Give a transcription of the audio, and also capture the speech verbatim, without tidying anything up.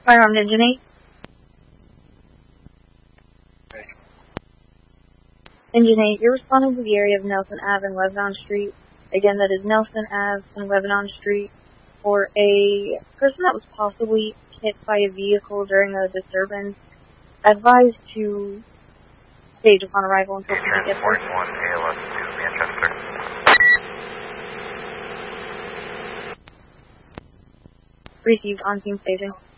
Firearmed Engine eight. Engine eight, you're responding to the area of Nelson Avenue and Lebanon Street. Again, that is Nelson Avenue and Lebanon Street, for a person that was possibly hit by a vehicle during a disturbance. Advised to stage upon arrival until we get there. one A L S to Manchester. Received on-scene staging.